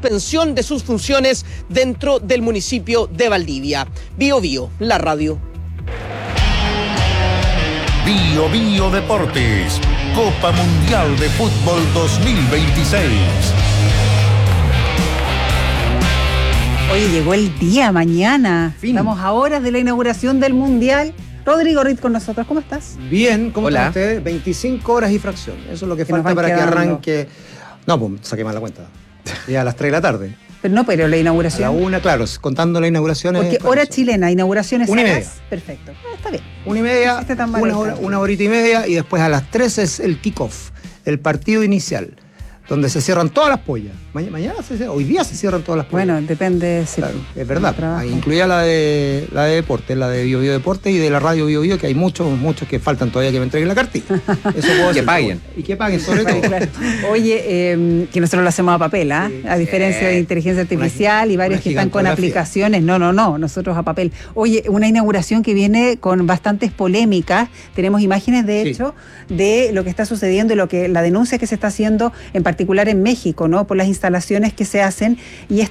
suspensión de sus funciones dentro del municipio de Valdivia. Bio Bio, la radio. Bio Bio Deportes, Copa Mundial de Fútbol 2026. Oye, llegó el día mañana. Fin. Estamos a horas de la inauguración del Mundial. Rodrigo Ritt con nosotros, ¿cómo estás? Bien, ¿cómo Hola. están ustedes? 25 horas y fracción. Eso es lo que Que nos falta van para que quedando. arranque. No, pues saqué mal la cuenta. Y a las 3 de la tarde. Pero la A inauguración. la 1, claro, contando la inauguración. Porque hora chilena, inauguraciones a 1:30. las... Perfecto. Está bien. 1:30, No existe tan mal el una horita y media, y después a las 3 es el kickoff, el partido inicial, donde se cierran todas las pollas. Hoy día se cierran todas las pollas. Bueno, depende. Sí, Claro, es verdad. trabajo. Incluía la de deporte, la de Bio Bio Deporte y de la radio Bio Bio, que hay muchos que faltan todavía que me entreguen la cartilla. Eso puedo decir. paguen. Y que paguen, sobre todo. Claro. Oye, que nosotros lo hacemos a papel, ¿ah? Sí, A diferencia de inteligencia artificial y varios una que están con gigantografía. aplicaciones. No, nosotros a papel. Oye, una inauguración que viene con bastantes polémicas. Tenemos imágenes, de Sí. hecho, de lo que está sucediendo y la denuncia que se está haciendo, en particular en México, ¿no? Por las instalaciones que se hacen y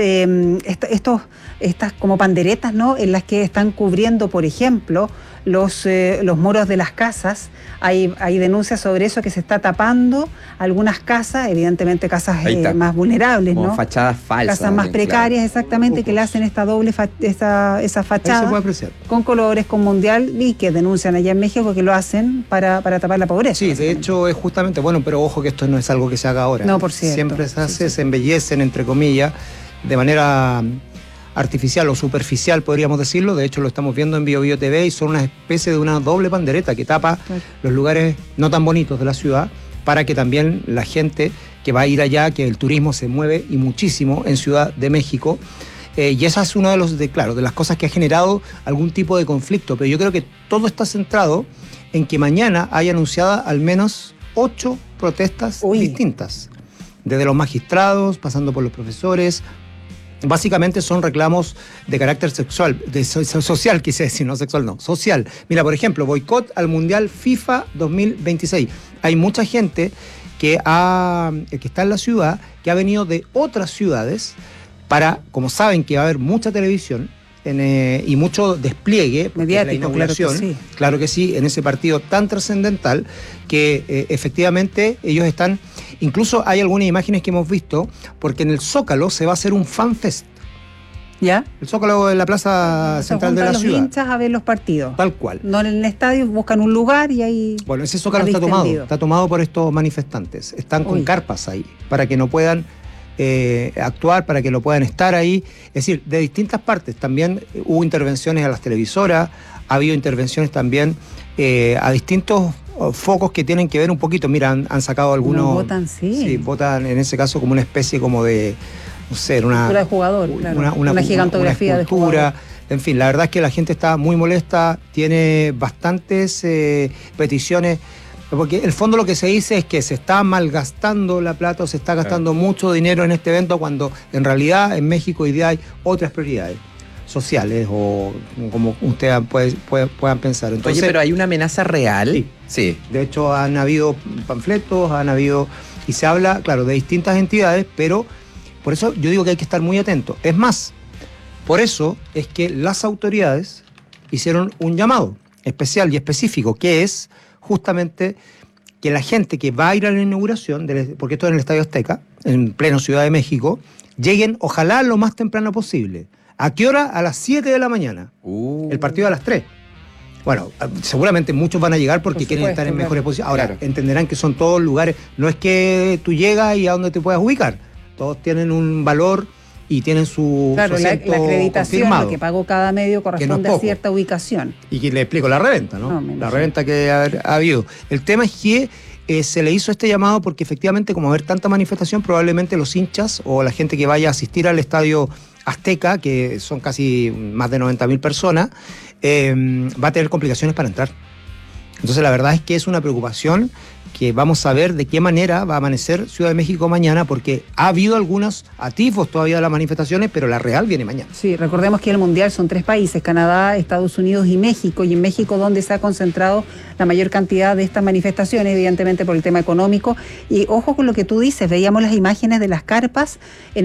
estas como panderetas, ¿no? En las que están cubriendo, por ejemplo, los muros de las casas. Hay denuncias sobre eso, que se está tapando algunas casas, evidentemente casas Ahí está. más vulnerables, Como ¿no? fachadas falsas. Casas más precarias, claro. exactamente, que le hacen esta doble esa Ahí se fachada puede apreciar. con colores, con mundial, y que denuncian allá en México que lo hacen para tapar la pobreza. Sí, de hecho es justamente, bueno, pero ojo que esto no es algo que se haga ahora. No, por cierto. Siempre se hace, Sí. se embellecen, entre comillas, de manera artificial o superficial, podríamos decirlo. De hecho, lo estamos viendo en Bio Bio TV y son una especie de una doble pandereta que tapa Claro. los lugares no tan bonitos de la ciudad, para que también la gente que va a ir allá, que el turismo se mueve y muchísimo en Ciudad de México. Y esa es una de las cosas que ha generado algún tipo de conflicto. Pero yo creo que todo está centrado en que mañana hay anunciada al menos 8 protestas distintas. Desde los magistrados, pasando por los profesores. Básicamente son reclamos de carácter sexual, social, quise decir, no sexual, no, social. Mira, por ejemplo, boicot al Mundial FIFA 2026. Hay mucha gente que está en la ciudad, que ha venido de otras ciudades para, como saben que va a haber mucha televisión y mucho despliegue Mediático, de la inauguración, claro que sí. claro que sí, en ese partido tan trascendental, que efectivamente ellos están. Incluso hay algunas imágenes que hemos visto, porque en el Zócalo se va a hacer un fan fest. ¿Ya? El Zócalo es la plaza Se central de juntan la los ciudad. hinchas a ver los partidos. Tal cual. No en el estadio, buscan un lugar y ahí... Bueno, ese Zócalo está está distendido. tomado por estos manifestantes. Están con Uy. carpas ahí, para que no puedan actuar, para que no puedan estar ahí. Es decir, de distintas partes. También hubo intervenciones a las televisoras, ha habido intervenciones también a distintos focos que tienen que ver un poquito. Mira, han sacado algunos... Unos votan, sí. Sí, votan en ese caso como una especie como de, no sé, una... Cultura de jugador, claro. Una gigantografía de escultura. jugador. En fin, la verdad es que la gente está muy molesta, tiene bastantes peticiones, porque en el fondo lo que se dice es que se está malgastando la plata o se está gastando mucho dinero en este evento, cuando en realidad en México hoy día hay otras prioridades sociales, o como ustedes puedan pensar. Entonces, Oye, pero hay una amenaza real. Sí. Sí. de hecho han habido panfletos, y se habla, claro, de distintas entidades, pero por eso yo digo que hay que estar muy atentos. Es más, por eso es que las autoridades hicieron un llamado especial y específico, que es justamente que la gente que va a ir a la inauguración, porque esto es en el Estadio Azteca, en pleno Ciudad de México, lleguen ojalá lo más temprano posible. ¿A qué hora? A las 7 de la mañana. El partido a las 3. Bueno, seguramente muchos van a llegar porque Por quieren supuesto, estar en claro. mejores posiciones. Ahora, Claro. entenderán que son todos lugares, no es que tú llegas y a dónde te puedas ubicar. Todos tienen un valor y tienen su Claro, la asiento acreditación, confirmado. lo que pagó cada medio corresponde a poco. cierta ubicación. Y que le explico la reventa, ¿no? No, me La imagino. reventa que ha habido. El tema es que se le hizo este llamado porque efectivamente, como va a haber tanta manifestación, probablemente los hinchas o la gente que vaya a asistir al Estadio Azteca, que son casi más de 90.000 personas, va a tener complicaciones para entrar. Entonces la verdad es que es una preocupación que vamos a ver de qué manera va a amanecer Ciudad de México mañana, porque ha habido algunos atisbos todavía de las manifestaciones, pero la real viene mañana. Sí, recordemos que el Mundial son 3 países, Canadá, Estados Unidos y México, y en México donde se ha concentrado la mayor cantidad de estas manifestaciones, evidentemente por el tema económico. Y ojo con lo que tú dices, veíamos las imágenes de las carpas en